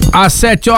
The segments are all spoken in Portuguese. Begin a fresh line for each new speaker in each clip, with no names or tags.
Às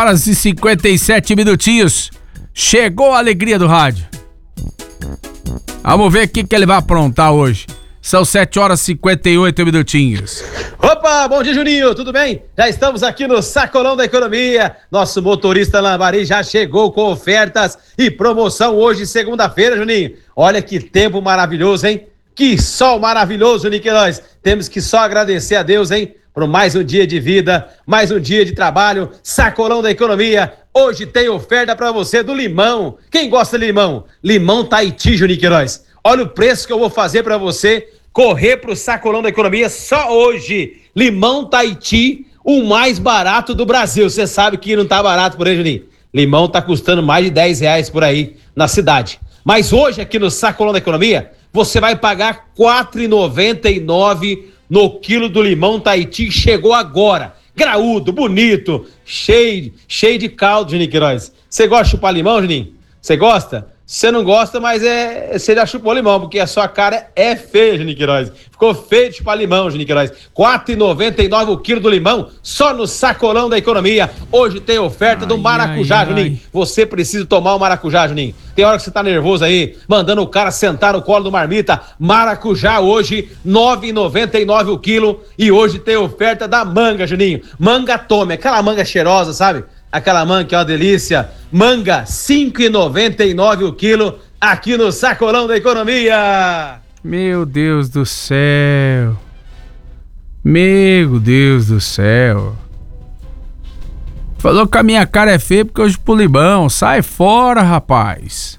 7h57, chegou a alegria do rádio. Vamos ver o que ele vai aprontar hoje. São 7h58.
Opa, bom dia, Juninho, tudo bem? Já estamos aqui no Sacolão da Economia. Nosso motorista Lambari já chegou com ofertas e promoção hoje, segunda-feira, Juninho. Olha que tempo maravilhoso, hein? Que sol maravilhoso, Juninho Queiroz. Temos que só agradecer a Deus, hein? Por mais um dia de vida, mais um dia de trabalho. Sacolão da Economia. Hoje tem oferta pra você do limão. Quem gosta de limão? Limão Tahiti, Juninho Queiroz. Olha o preço que eu vou fazer pra você correr pro Sacolão da Economia só hoje. Limão Tahiti, o mais barato do Brasil. Você sabe que não tá barato por aí, Juninho. Limão tá custando mais de R$10 por aí na cidade. Mas hoje aqui no Sacolão da Economia, você vai pagar R$4,99 no quilo do limão Tahiti. Chegou agora. Graúdo, bonito, cheio de caldo, Juninho Queiroz. Você gosta de chupar limão, Juninho? Você gosta? Você não gosta, mas você já chupou limão, porque a sua cara é feia, Juninho Queiroz. Ficou feio de chupar limão, Juninho Queiroz. R$4,99 o quilo do limão, só no Sacolão da Economia. Hoje tem oferta do maracujá, Juninho. Você precisa tomar o maracujá, Juninho. Tem hora que você tá nervoso aí, mandando o cara sentar no colo do marmita. Maracujá hoje, R$9,99 o quilo. E hoje tem oferta da manga, Juninho. Manga tome, aquela manga cheirosa, sabe? Aquela manga que é uma delícia. Manga, R$5,99 o quilo, aqui no Sacolão da Economia.
Meu Deus do céu. Meu Deus do céu. Falou que a minha cara é feia porque hoje pro limão. Sai fora, rapaz.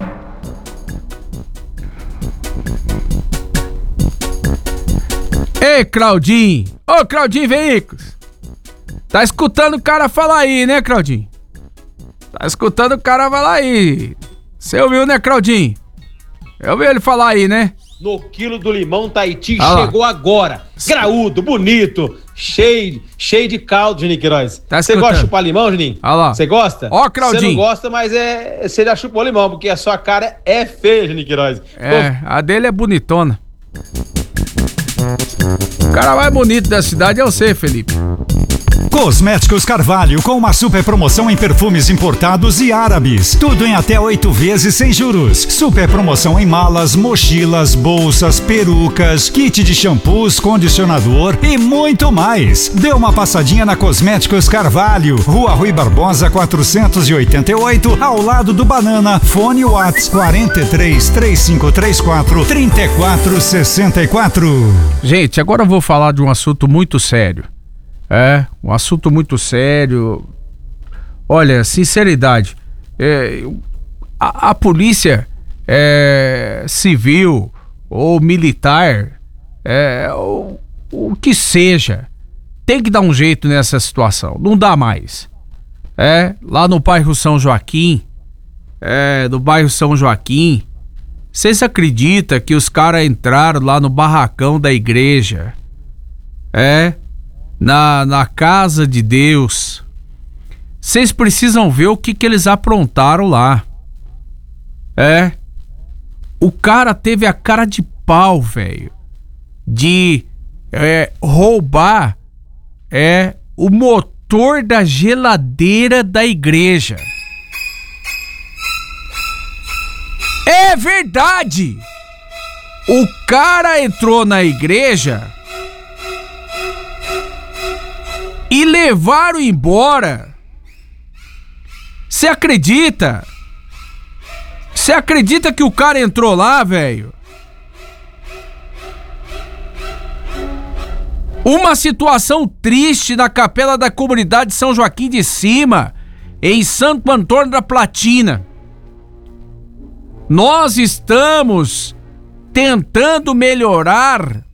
Ei, Claudinho. Ô, Claudinho Veículos. Tá escutando o cara falar aí, né, Claudinho? Tá escutando o cara falar aí. Você ouviu, né, Claudinho? Eu ouvi ele falar aí, né?
No quilo do limão Tahiti, chegou agora. Graúdo, bonito, cheio de caldo, Juninho Queiroz. Você gosta de chupar limão, Juninho?
Olha lá.
Você gosta?
Ó, Claudinho.
Você não gosta, mas você já chupou limão, porque a sua cara é feia, Juninho Queiroz.
A dele é bonitona. O cara mais bonito da cidade é você, Felipe.
Cosméticos Carvalho, com uma super promoção em perfumes importados e árabes. Tudo em até 8 vezes sem juros. Super promoção em malas, mochilas, bolsas, perucas, kit de shampoos, condicionador e muito mais. Dê uma passadinha na Cosméticos Carvalho, Rua Rui Barbosa 488, ao lado do Banana. Fone Whats 43 3534 3464.
Gente, agora eu vou falar de um assunto muito sério. Um assunto muito sério. Olha, sinceridade, a polícia civil ou militar, o que seja, tem que dar um jeito nessa situação. Não dá mais. Lá no bairro São Joaquim, vocês acreditam que os caras entraram lá no barracão da igreja? Na casa de Deus. Vocês precisam ver o que eles aprontaram lá. O cara teve a cara de pau, velho, de roubar o motor da geladeira da igreja. É verdade! O cara entrou na igreja e levaram embora. Você acredita? Você acredita que o cara entrou lá, velho? Uma situação triste na capela da comunidade São Joaquim de Cima, em Santo Antônio da Platina. Nós estamos tentando melhorar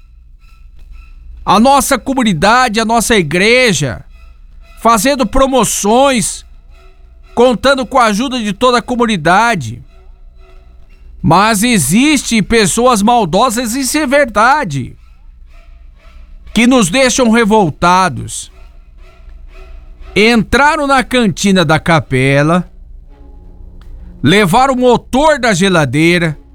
a nossa comunidade, a nossa igreja, fazendo promoções, contando com a ajuda de toda a comunidade. Mas existem pessoas maldosas, isso é verdade, que nos deixam revoltados. Entraram na cantina da capela, levaram o motor da geladeira,